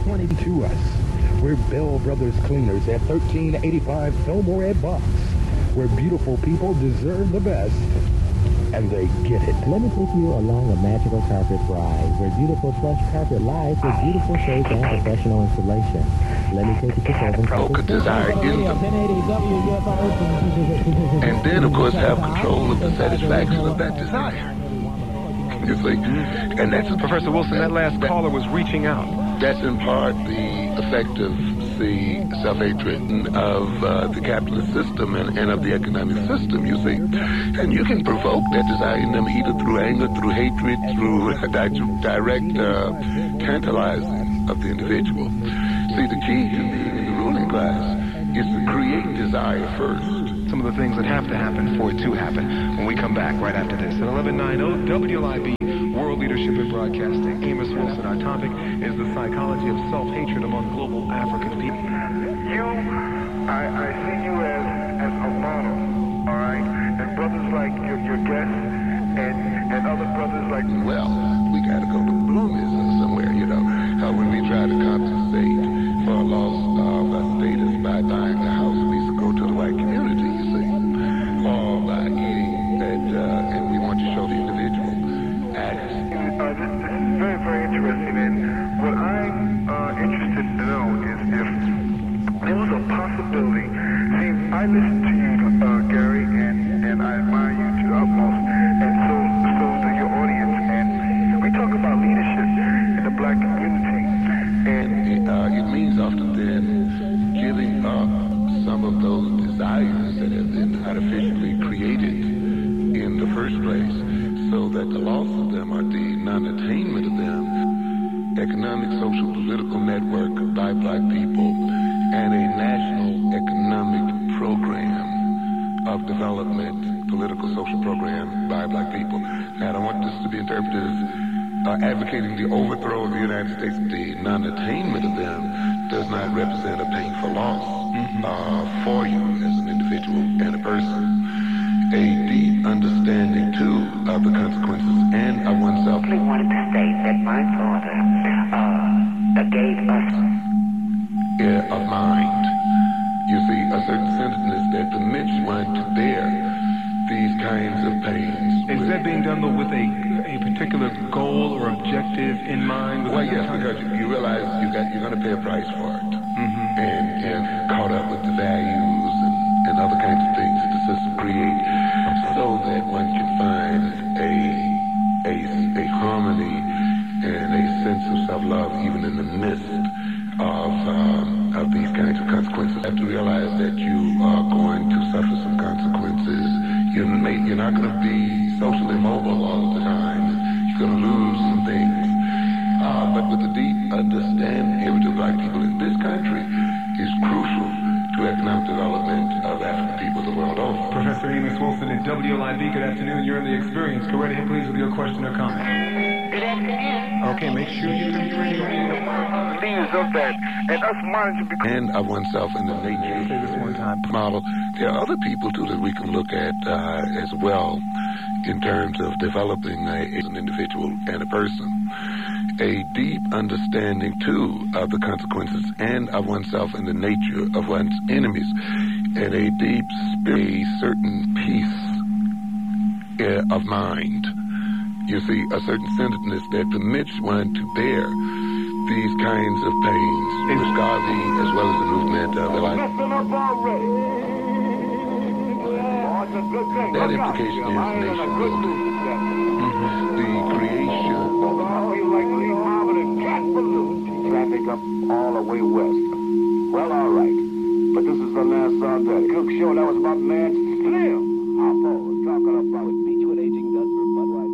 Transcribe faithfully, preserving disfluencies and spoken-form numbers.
twenty to us. We're Bell Brothers Cleaners at thirteen eighty-five Fillmore at Box, where beautiful people deserve the best, and they get it. Let me take you along a magical carpet ride, where beautiful plush carpet lies with beautiful shades and professional installation. Let me take you to seven. Focus desire in them. And then, of course, have control of the satisfaction of that desire. You see? And that's... Professor Wilson, that, that last that, caller was reaching out. That's in part the effect of the self-hatred of uh, the capitalist system and, and of the economic system, you see. And you can provoke that desire in them either through anger, through hatred, through direct uh, tantalizing of the individual. See, the key to being in the ruling class is to create desire first. Some of the things that have to happen for it to happen when we come back right after this. At eleven ninety W L I B, World Leadership in Broadcasting. Amos Wilson, our topic is the psychology of self-hatred among global African people. You, I, I see you as, as a model, all right? And brothers like your, your guests and, and other brothers like... Well, we got to go to Bloomies or somewhere, you know, uh, when we try to compensate for a loss of uh, status by buying a house, we used to go to the white community, you see, or by eating, and, uh, and we want to show the individual acts. Uh, this, this is very, very interesting, and what I'm uh, interested to know is if there was a possibility. See, I listen to you, uh, Gary, and, and I admire you to the utmost, and so, so do your audience, and we talk about leadership in the black community, and it, uh, it means often then giving up some of those desires that have been artificially created in the first place, so that the loss of them or the non-attainment of them, economic, social, political network by black people, and a national economic program of development, political, social program by black people. Now, I don't want this to be interpreted as uh, advocating the overthrow of the United States. The non-attainment of them does not represent a painful loss mm-hmm. uh, for you as an individual and a person. A deep understanding, too, of the consequences and of oneself. I wanted to state that my father uh, gave us uh, of mind. You see, a certain centeredness that permits one to bear these kinds of pains. Is that being done, though, with a, a particular goal or objective in mind? Well, yes, because you, you realize you got, you're going to pay a price for it. Mm-hmm. And, and caught up with the values and, and other kinds of things that the system creates, so that one can find a, a, a harmony and a sense of self-love even in the midst of, um, of these kinds of consequences. You have to realize that you are going to suffer some consequences. You're, may, you're not going to be socially mobile all of the time. You're going to lose some things. Uh, but with a deep understanding of the black people in this country is crucial to economic development of African people the world over. Professor Amos Wilson at W L I B, good afternoon. You're in the experience. Go right ahead, please, with your question or comment. Good afternoon. Okay, make sure you turn your radio on. Leaders of that, and us monitoring because... And of oneself in the nature. Say this one time. Model. There are other people, too, that we can look at uh, as well in terms of developing a, as an individual and a person. A deep understanding, too, of the consequences and of oneself and the nature of one's enemies, and a deep spirit, a certain peace uh, of mind. You see, a certain centeredness that permits one to bear these kinds of pains, which Garvey, as well as the movement of the life. That implication is nation building. Mm-hmm. The creation. Traffic up all the way west. Well, all right. But this is the last Sunday. Good show. That was about man